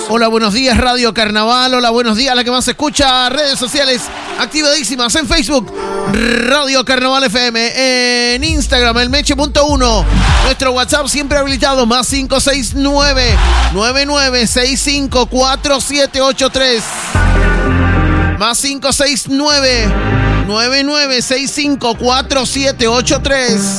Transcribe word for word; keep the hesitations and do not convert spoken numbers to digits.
Hola, buenos días, Radio Carnaval. Hola, buenos días, la que más se escucha. Redes sociales activadísimas en Facebook, Radio Carnaval F M. En Instagram, el Meche punto uno. Nuestro WhatsApp siempre habilitado, más cinco seis nueve, nueve nueve seis cinco cuatro siete ocho tres. Más cinco seis nueve, nueve nueve seis cinco cuatro siete ocho tres.